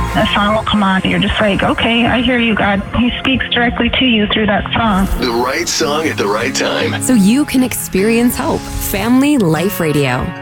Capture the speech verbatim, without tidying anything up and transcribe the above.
a song will come on. You're just like, okay, I hear you, God. He speaks directly to you through that song. The right song at the right time. So you can experience hope. Family Life Radio.